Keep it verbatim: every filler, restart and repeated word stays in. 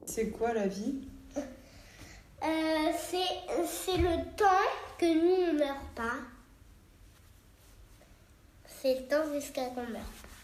C'est quoi la vie? euh, c'est, c'est le temps que nous, on ne meurt pas. C'est le temps jusqu'à qu'on meurt.